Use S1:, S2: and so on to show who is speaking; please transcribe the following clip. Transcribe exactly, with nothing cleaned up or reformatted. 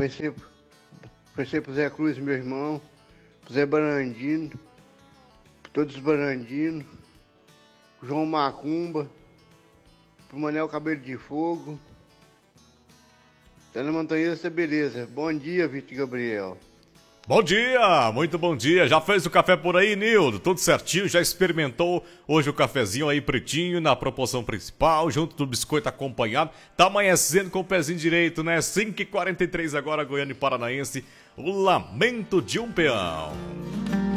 S1: Conhecer, conhecer pro Zé Cruz, meu irmão, pro Zé Barandino, pro todos os Barandinos, pro João Macumba, pro Manel Cabelo de Fogo. Tá na montanha, beleza. Bom dia, Vitor Gabriel.
S2: Bom dia, muito bom dia. Já fez o café por aí, Nildo? Tudo certinho? Já experimentou hoje o cafezinho aí pretinho na proporção principal, junto do biscoito acompanhado? Tá amanhecendo com o pezinho direito, né? cinco e quarenta e três agora, Goiânia e Paranaense. O lamento de um peão.